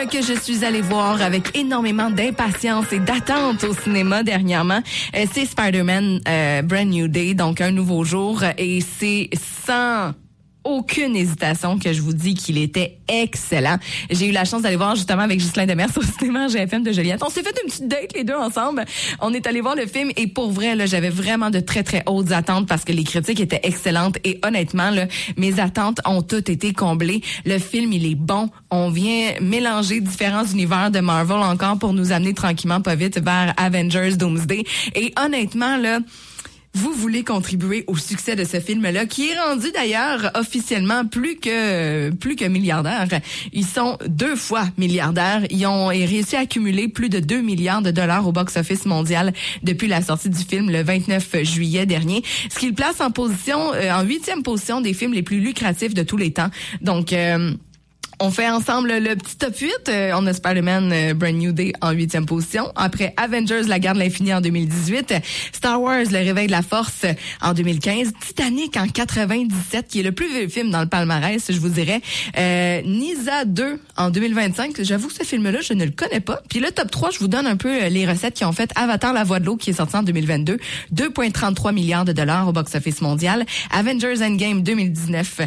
Que je suis allée voir avec énormément d'impatience et d'attente au cinéma dernièrement, c'est Spider-Man Brand New Day, donc un nouveau jour, et c'est sans aucune hésitation que je vous dis qu'il était excellent. J'ai eu la chance d'aller voir justement avec Ghislain Demers au cinéma GFM de Joliette. On s'est fait une petite date les deux ensemble. On est allé voir le film et pour vrai, là, j'avais vraiment de très très hautes attentes parce que les critiques étaient excellentes et honnêtement, là, mes attentes ont toutes été comblées. Le film, il est bon. On vient mélanger différents univers de Marvel encore pour nous amener tranquillement pas vite vers Avengers Doomsday. Et honnêtement, là, vous voulez contribuer au succès de ce film-là, qui est rendu d'ailleurs officiellement plus que milliardaire. Ils sont 2 fois milliardaires. Ils ont réussi à accumuler plus de 2 milliards de dollars au box-office mondial depuis la sortie du film le 29 juillet dernier. Ce qui le place en position, en 8e position des films les plus lucratifs de tous les temps. Donc, on fait ensemble le petit top 8. On a Spider-Man Brand New Day en 8e position. Après Avengers, La Guerre de l'Infini en 2018. Star Wars, Le Réveil de la Force en 2015. Titanic en 97, qui est le plus vieux film dans le palmarès, je vous dirais. Nisa 2 en 2025. J'avoue que ce film-là, je ne le connais pas. Puis le top 3, je vous donne un peu les recettes qui ont fait Avatar, La Voix de l'eau, qui est sorti en 2022. 2,33 milliards de dollars au box-office mondial. Avengers Endgame 2019.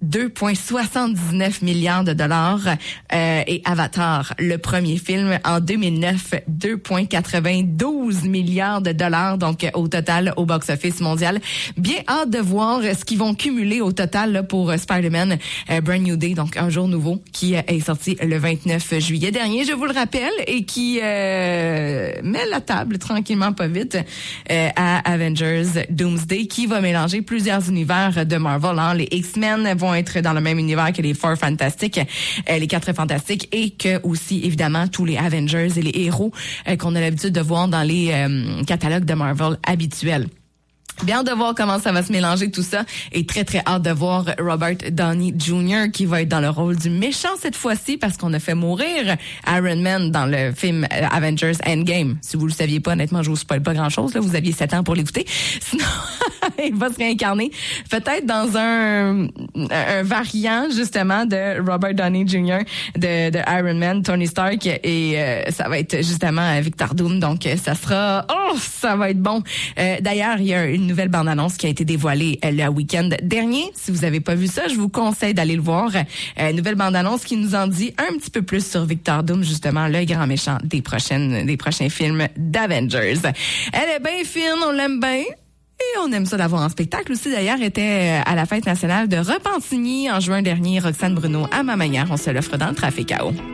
2,79 milliards de dollars et Avatar, le premier film en 2009, 2,92 milliards de dollars donc au total au box-office mondial. Bien hâte de voir ce qu'ils vont cumuler au total là, pour Spider-Man Brand New Day, donc un jour nouveau qui est sorti le 29 juillet dernier, je vous le rappelle, et qui met la table tranquillement pas vite à Avengers Doomsday, qui va mélanger plusieurs univers de Marvel. Hein. Les X-Men vont être dans le même univers que les 4 Fantastiques, les 4 Fantastiques, et que aussi évidemment tous les Avengers et les héros qu'on a l'habitude de voir dans les catalogues de Marvel habituels. Bien hâte de voir comment ça va se mélanger tout ça et très très hâte de voir Robert Downey Jr. qui va être dans le rôle du méchant cette fois-ci parce qu'on a fait mourir Iron Man dans le film Avengers Endgame. Si vous le saviez pas, honnêtement, je vous spoil pas grand-chose, là, vous aviez 7 ans pour l'écouter. Sinon, il va se réincarner peut-être dans un variant justement de Robert Downey Jr. de Iron Man, Tony Stark, et ça va être justement Victor Doom, donc ça va être bon. D'ailleurs, il y a une nouvelle bande-annonce qui a été dévoilée le week-end dernier. Si vous avez pas vu ça, je vous conseille d'aller le voir. Nouvelle bande-annonce qui nous en dit un petit peu plus sur Victor Doom, justement, le grand méchant des prochains films d'Avengers. Elle est bien fine, on l'aime bien. Et on aime ça d'avoir en spectacle aussi. D'ailleurs, était à la Fête nationale de Repentigny en juin dernier. Roxane Bruno, à ma manière, on se l'offre dans le Trafic KO.